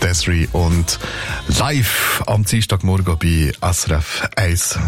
Desiree und live am Dienstagmorgen bei SRF 1.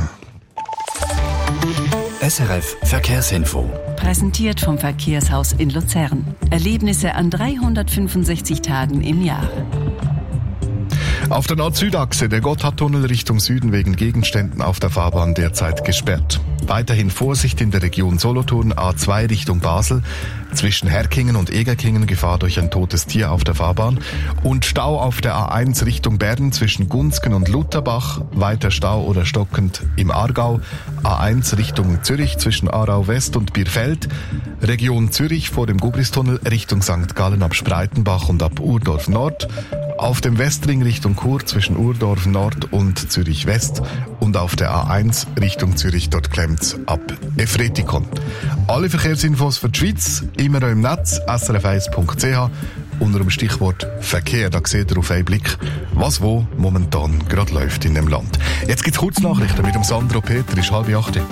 SRF Verkehrsinfo. Präsentiert vom Verkehrshaus in Luzern. Erlebnisse an 365 Tagen im Jahr. Auf der Nord-Süd-Achse der Gotthardtunnel Richtung Süden wegen Gegenständen auf der Fahrbahn derzeit gesperrt. Weiterhin Vorsicht in der Region Solothurn, A2 Richtung Basel. Zwischen Herkingen und Egerkingen Gefahr durch ein totes Tier auf der Fahrbahn. Und Stau auf der A1 Richtung Bern zwischen Gunzgen und Lutherbach. Weiter Stau oder stockend im Aargau. A1 Richtung Zürich zwischen Aarau West und Bierfeld. Region Zürich vor dem Gubristunnel Richtung St. Gallen ab Spreitenbach und ab Urdorf Nord. Auf dem Westring Richtung Chur zwischen Urdorf Nord und Zürich West und auf der A1 Richtung Zürich, dort klemmt's ab Efretikon. Alle Verkehrsinfos für die Schweiz immer im Netz srf1.ch unter dem Stichwort Verkehr. Da seht ihr auf einen Blick, was wo momentan gerade läuft in dem Land. Jetzt gibt's Kurznachrichten mit dem Sandro Peter, ist 7:30.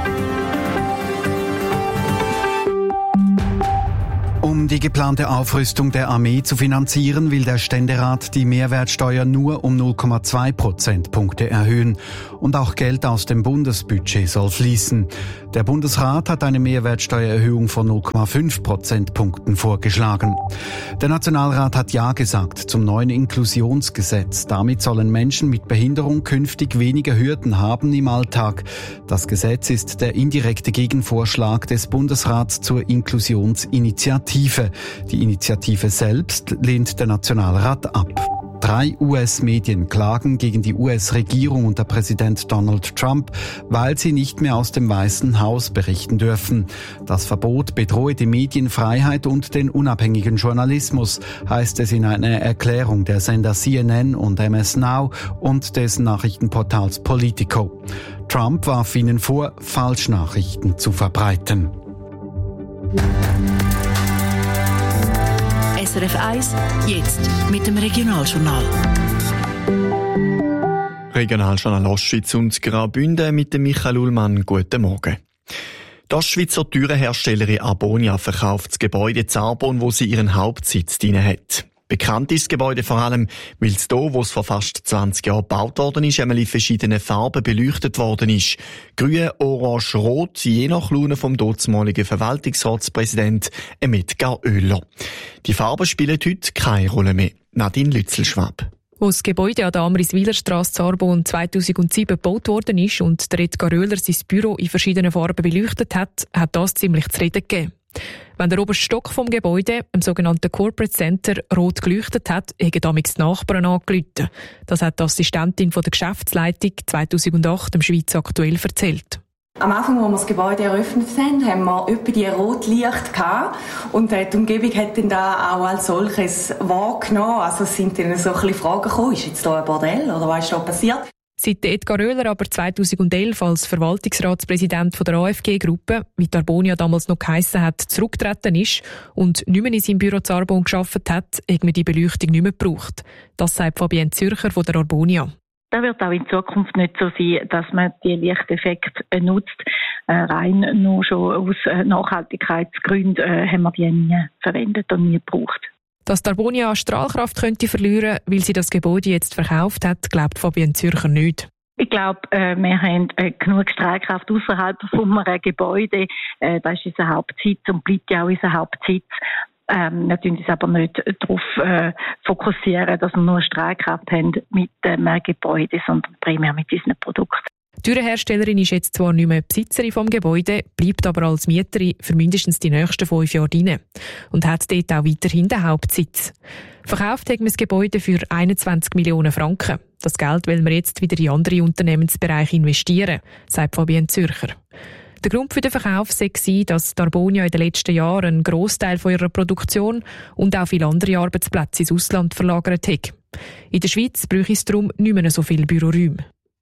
Um die geplante Aufrüstung der Armee zu finanzieren, will der Ständerat die Mehrwertsteuer nur um 0,2 Prozentpunkte erhöhen. Und auch Geld aus dem Bundesbudget soll fließen. Der Bundesrat hat eine Mehrwertsteuererhöhung von 0,5 Prozentpunkten vorgeschlagen. Der Nationalrat hat Ja gesagt zum neuen Inklusionsgesetz. Damit sollen Menschen mit Behinderung künftig weniger Hürden haben im Alltag. Das Gesetz ist der indirekte Gegenvorschlag des Bundesrats zur Inklusionsinitiative. Die Initiative selbst lehnt der Nationalrat ab. 3 US-Medien klagen gegen die US-Regierung unter Präsident Donald Trump, weil sie nicht mehr aus dem Weißen Haus berichten dürfen. Das Verbot bedrohe die Medienfreiheit und den unabhängigen Journalismus, heißt es in einer Erklärung der Sender CNN und MS Now und des Nachrichtenportals Politico. Trump warf ihnen vor, Falschnachrichten zu verbreiten. SRF 1, jetzt mit dem Regionaljournal. Regionaljournal Ostschweiz und Graubünden mit dem Michael Ullmann. Guten Morgen. Die Ostschweizer Türenherstellerin Arbonia verkauft das Gebäude Zarbon, wo sie ihren Hauptsitz drin hat. Bekannt ist das Gebäude vor allem, weil es hier, wo es vor fast 20 Jahren gebaut worden ist, einmal in verschiedenen Farben beleuchtet worden ist. Grün, Orange, Rot, je nach Laune vom dortmaligen Verwaltungsratspräsident Edgar Oehler. Die Farben spielen heute keine Rolle mehr. Nadine Lützelschwab. Als das Gebäude an der Amriswilerstrasse Zarbon 2007 gebaut worden ist und der Edgar Oehler sein Büro in verschiedenen Farben beleuchtet hat das ziemlich zu reden gegeben. Wenn der oberste Stock vom Gebäude, im sogenannten Corporate Center, rot geleuchtet hat, haben damals die Nachbarn angerufen. Das hat die Assistentin von der Geschäftsleitung 2008 im Schweiz aktuell erzählt. Am Anfang, als wir das Gebäude eröffnet haben wir etwa die Rotlicht gehabt. Und die Umgebung hat dann da auch als solches wahrgenommen. Also es sind dann so ein bisschen Fragen gekommen, ist jetzt da ein Bordell oder was ist da passiert? Seit Edgar Oehler aber 2011 als Verwaltungsratspräsident der AFG-Gruppe, wie die Arbonia damals noch geheissen hat, zurückgetreten ist und nicht mehr in seinem Büro Zarbon gearbeitet hat, hat man die Beleuchtung nicht mehr gebraucht. Das sagt Fabienne Zürcher von der Arbonia. Da wird auch in Zukunft nicht so sein, dass man die Lichteffekte nutzt. Rein nur schon aus Nachhaltigkeitsgründen haben wir die nie verwendet und nie gebraucht. Dass die Arbonia Strahlkraft könnte verlieren, weil sie das Gebäude jetzt verkauft hat, glaubt Fabienne Zürcher nicht. Ich glaube, wir haben genug Strahlkraft außerhalb von einem Gebäude. Das ist unser Hauptsitz und bleibt ja auch unser Hauptsitz. Wir tun uns aber nicht darauf fokussieren, dass wir nur Strahlkraft haben mit dem Gebäude, sondern primär mit unseren Produkten. Die Türenherstellerin ist jetzt zwar nicht mehr Besitzerin vom Gebäude, bleibt aber als Mieterin für mindestens die nächsten 5 Jahre drin und hat dort auch weiterhin den Hauptsitz. Verkauft haben wir das Gebäude für 21 Millionen Franken. Das Geld wollen wir jetzt wieder in andere Unternehmensbereiche investieren, sagt Fabienne Zürcher. Der Grund für den Verkauf sei, dass die Arbonia in den letzten Jahren einen Grossteil von ihrer Produktion und auch viele andere Arbeitsplätze ins Ausland verlagert hat. In der Schweiz bräuchte es darum nicht mehr so viele Büroräume.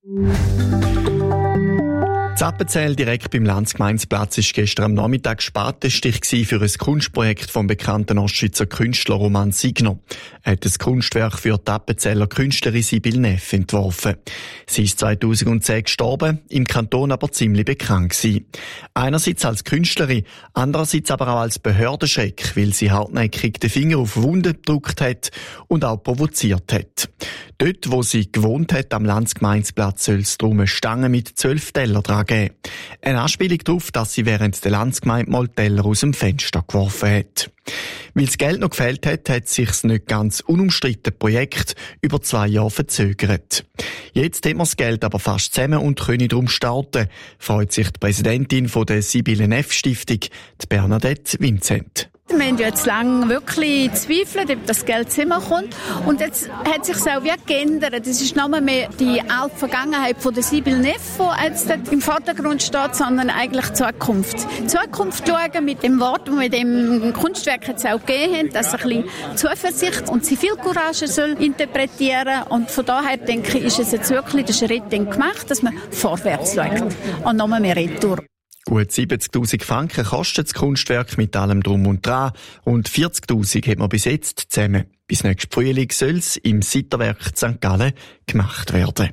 Zappenzell direkt beim Landsgemeinsplatz war gestern am Nachmittag Spatenstich für ein Kunstprojekt vom bekannten Ostschweizer Künstler Roman Signer. hat das Kunstwerk für die Appenzeller Künstlerin Sibylle Neff entworfen. Sie ist 2010 gestorben, im Kanton aber ziemlich bekannt gewesen. Einerseits als Künstlerin, andererseits aber auch als Behördenschreck, weil sie hartnäckig den Finger auf Wunden gedrückt hat und auch provoziert hat. Dort, wo sie gewohnt hat, am Landsgemeinsplatz, soll es darum eine Stange mit 12 Teller dran geben. Eine Anspielung darauf, dass sie während der Landsgemeinde mal Teller aus dem Fenster geworfen hat. Weil das Geld noch gefehlt hat, hat sich das nicht ganz unumstrittene Projekt über 2 Jahre verzögert. Jetzt hat man das Geld aber fast zusammen und können darum starten, freut sich die Präsidentin von der Sibylle Neff Stiftung, die Bernadette Vincent. Wir haben jetzt lange wirklich gezweifelt, ob das Geld zusammenkommt. Und jetzt hat sich auch wie geändert. Es ist nicht mehr die alte Vergangenheit von der Sibylle Neff, die jetzt im Vordergrund steht, sondern eigentlich Zukunft. Zukunft schauen mit dem Wort, das wir mit dem Kunstwerk jetzt auch gegeben haben, dass ein bisschen Zuversicht und Zivilcourage soll interpretieren. Und von daher denke ich, ist es jetzt wirklich der Schritt gemacht, dass man vorwärts schaut und noch mehr retour. Gut 70'000 Franken kostet das Kunstwerk mit allem Drum und Dran. Rund 40'000 hat man bis jetzt zusammen. Bis nächsten Frühling soll es im Seitenwerk St. Gallen gemacht werden.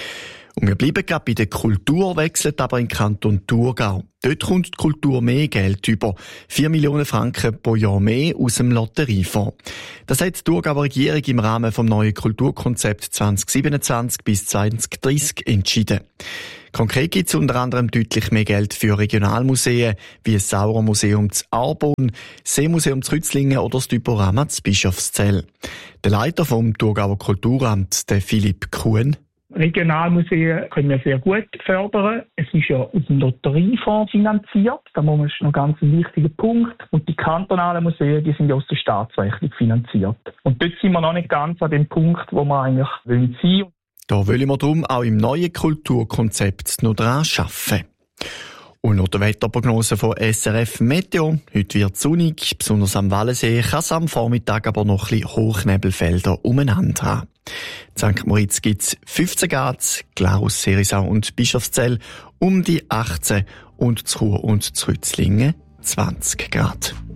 Und wir bleiben gerade bei der Kultur, wechselt aber in den Kanton Thurgau. Dort kommt die Kultur mehr Geld über. 4 Millionen Franken pro Jahr mehr aus dem Lotteriefonds. Das hat die Thurgauer Regierung im Rahmen vom neuen Kulturkonzept 2027 bis 2030 entschieden. Konkret gibt es unter anderem deutlich mehr Geld für Regionalmuseen wie das Sauermuseum zu Arbon, Seemuseum zu Rützlingen oder das Typorama zu Bischofszell. Der Leiter vom Thurgauer Kulturamt, der Philipp Kuhn. Regionalmuseen können wir sehr gut fördern. Es ist ja aus dem Lotteriefonds finanziert. Da ist noch ganz ein wichtiger Punkt. Und die kantonalen Museen, die sind ja aus der Staatsrechnung finanziert. Und dort sind wir noch nicht ganz an dem Punkt, wo wir eigentlich sein wollen. Da wollen wir darum auch im neuen Kulturkonzept noch dran arbeiten. Und noch die Wetterprognose von SRF Meteo. Heute wird es sonnig, besonders am Wallensee kann es am Vormittag aber noch ein bisschen Hochnebelfelder umeinander haben. In St. Moritz gibt es 15 Grad, Glarus, Herisau und Bischofszell um die 18 und zu Chur und zu Rützlingen 20 Grad.